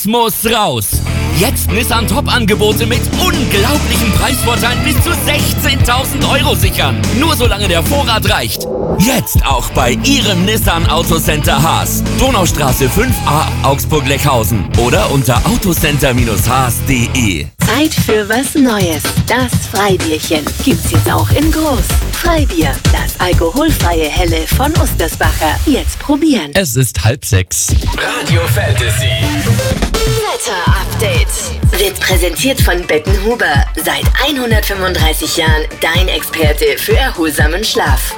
Muss raus. Jetzt Nissan Top-Angebote mit unglaublichen Preisvorteilen bis zu 16.000 Euro sichern. Nur solange der Vorrat reicht. Jetzt auch bei Ihrem Nissan Autocenter Haas. Donaustraße 5a Augsburg-Lechhausen oder unter autocenter-haas.de. Zeit für was Neues. Das Freibierchen gibt's jetzt auch in groß. Freibier, das alkoholfreie Helle von Ostersbacher. Jetzt probieren. Es ist 5:30. Radio Fantasy. Wetter-Update wird präsentiert von Bettenhuber. Seit 135 Jahren dein Experte für erholsamen Schlaf.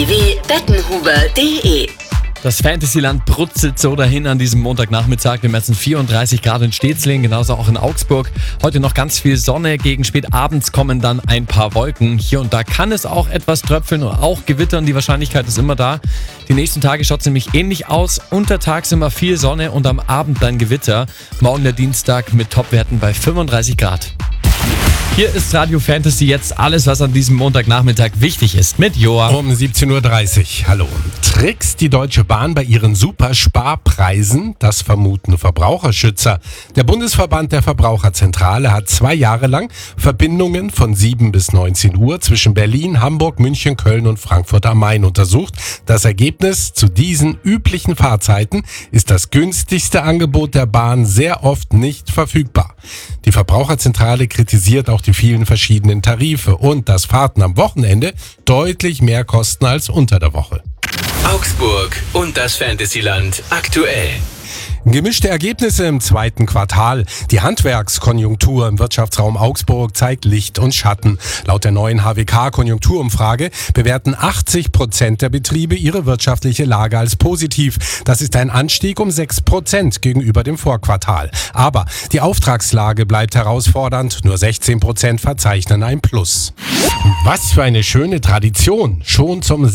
www.bettenhuber.de. Das Fantasyland brutzelt so dahin an diesem Montagnachmittag. Wir messen 34 Grad in Stetzling, genauso auch in Augsburg. Heute noch ganz viel Sonne, gegen spätabends kommen dann ein paar Wolken. Hier und da kann es auch etwas tröpfeln und auch gewittern, die Wahrscheinlichkeit ist immer da. Die nächsten Tage schaut es nämlich ähnlich aus. Untertags immer viel Sonne und am Abend dann Gewitter. Morgen der Dienstag mit Topwerten bei 35 Grad. Hier ist Radio Fantasy jetzt alles, was an diesem Montagnachmittag wichtig ist mit Joa. Um 17.30 Uhr. Hallo. Trickst die Deutsche Bahn bei ihren Supersparpreisen? Das vermuten Verbraucherschützer. Der Bundesverband der Verbraucherzentrale hat 2 Jahre lang Verbindungen von 7 bis 19 Uhr zwischen Berlin, Hamburg, München, Köln und Frankfurt am Main untersucht. Das Ergebnis: zu diesen üblichen Fahrzeiten ist das günstigste Angebot der Bahn sehr oft nicht verfügbar. Die Verbraucherzentrale kritisiert auch die vielen verschiedenen Tarife und dass Fahrten am Wochenende deutlich mehr kosten als unter der Woche. Augsburg und das Fantasyland aktuell. Gemischte Ergebnisse im zweiten Quartal. Die Handwerkskonjunktur im Wirtschaftsraum Augsburg zeigt Licht und Schatten. Laut der neuen HWK-Konjunkturumfrage bewerten 80% der Betriebe ihre wirtschaftliche Lage als positiv. Das ist ein Anstieg um 6% gegenüber dem Vorquartal. Aber die Auftragslage bleibt herausfordernd. Nur 16% verzeichnen ein Plus. Was für eine schöne Tradition. Schon zum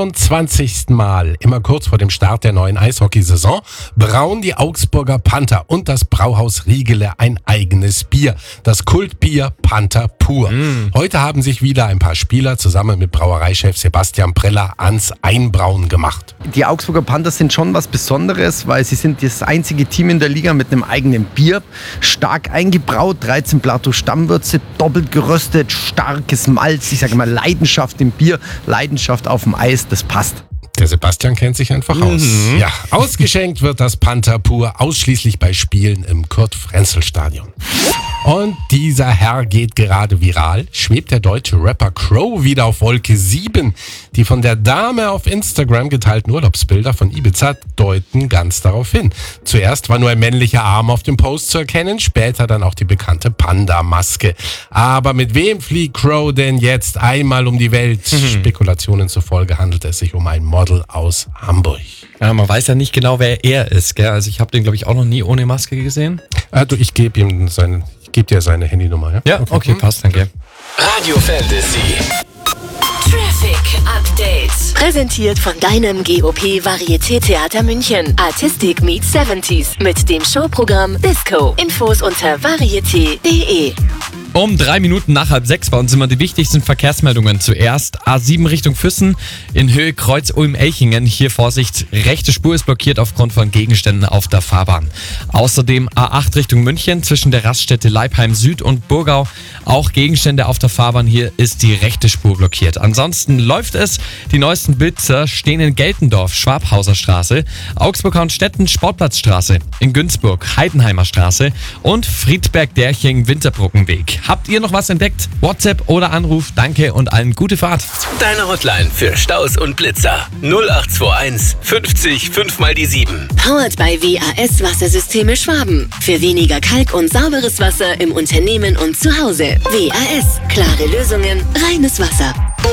26. Mal, immer kurz vor dem Start der neuen Eishockeysaison, brauen die Augsburger Panther und das Brauhaus Riegele ein eigenes Bier. Das Kultbier Panther Pur. Heute haben sich wieder ein paar Spieler zusammen mit Brauereichef Sebastian Preller ans Einbrauen gemacht. Die Augsburger Panther sind schon was Besonderes, weil sie sind das einzige Team in der Liga mit einem eigenen Bier. Stark eingebraut, 13 Plato Stammwürze, doppelt geröstet, starkes Malz. Ich sage mal Leidenschaft im Bier, Leidenschaft auf dem Eis, das passt. Der Sebastian kennt sich einfach aus. Ja, ausgeschenkt wird das Panther Pur ausschließlich bei Spielen im Kurt-Frenzel-Stadion. Und dieser Herr geht gerade viral. Schwebt der deutsche Rapper Crow wieder auf Wolke 7. Die von der Dame auf Instagram geteilten Urlaubsbilder von Ibiza deuten ganz darauf hin. Zuerst war nur ein männlicher Arm auf dem Post zu erkennen, später dann auch die bekannte Panda-Maske. Aber mit wem fliegt Crow denn jetzt einmal um die Welt? Spekulationen zufolge handelt es sich um ein Model aus Hamburg. Ja, man weiß ja nicht genau, wer er ist, gell? Also ich habe den, glaube ich, auch noch nie ohne Maske gesehen. Ich gebe dir seine Handynummer, ja? Ja, okay, passt, danke. Radio Fantasy. Traffic Update. Präsentiert von deinem GOP Varieté-Theater München. Artistic meets 70s mit dem Showprogramm Disco. Infos unter varieté.de. Um 3 Minuten nach 5:30 bei uns sind immer die wichtigsten Verkehrsmeldungen. Zuerst A7 Richtung Füssen in Höhe Kreuz Ulm-Elchingen. Hier Vorsicht, rechte Spur ist blockiert aufgrund von Gegenständen auf der Fahrbahn. Außerdem A8 Richtung München zwischen der Raststätte Leipheim Süd und Burgau. Auch Gegenstände auf der Fahrbahn. Hier ist die rechte Spur blockiert. Ansonsten läuft es. Die neuesten Blitzer stehen in Geltendorf, Schwabhauser Straße, Augsburg-Hauenstetten, Sportplatzstraße, in Günzburg, Heidenheimer Straße und Friedberg-Derching, Winterbrückenweg. Habt ihr noch was entdeckt? WhatsApp oder Anruf. Danke und allen gute Fahrt. Deine Hotline für Staus und Blitzer. 0821 50 5 mal die 7. Powered by WAS Wassersysteme Schwaben. Für weniger Kalk und sauberes Wasser im Unternehmen und zu Hause. WAS. Klare Lösungen, reines Wasser.